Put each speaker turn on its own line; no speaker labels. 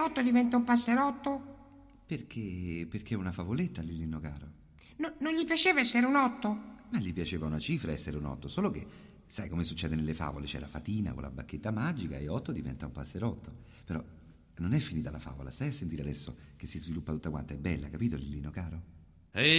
passerotto diventa un passerotto?
Perché è una favoletta, Lillino caro.
Non gli piaceva essere un 8?
Ma gli piaceva una cifra essere un 8, solo che sai come succede nelle favole, c'è la fatina con la bacchetta magica e 8 diventa un passerotto. Però non è finita la favola, stai a sentire adesso che si sviluppa tutta quanta, è bella, capito Lillino caro?